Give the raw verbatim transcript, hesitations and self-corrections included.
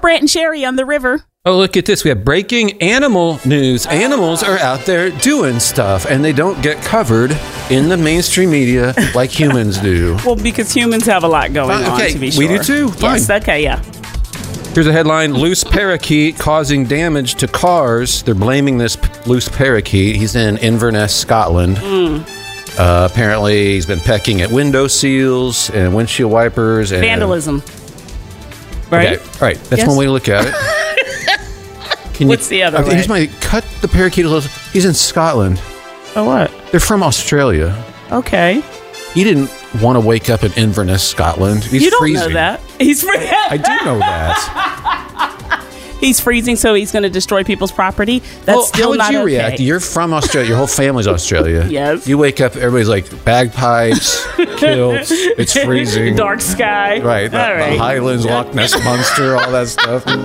Brant and Sherry on the river. Oh, look at this. We have breaking animal news. Animals are out there doing stuff, and they don't get covered in the mainstream media like humans do. Well, because humans have a lot going Fine, on, okay, to be sure. we do too. Fine. Yes, okay, yeah. Here's a headline, loose parakeet causing damage to cars. They're blaming this p- loose parakeet. He's in Inverness, Scotland. Mm. Uh, apparently, he's been pecking at window seals and windshield wipers. And, Vandalism. Right? Okay, all right. That's Yes. one way to look at it. Can What's the other okay, way? Here's my cut the parakeet a little. He's in Scotland. Oh, what? They're from Australia. Okay. He didn't want to wake up in Inverness, Scotland. He's you don't freezing. know that. He's free- I do know that. He's freezing, so he's going to destroy people's property. That's well, still how would not you okay. react? You're from Australia. Your whole family's Australia. Yes. You wake up, everybody's like bagpipes, kilts. It's freezing. Dark sky. Right. The, All right. the Highlands, Loch Ness Monster, all that stuff.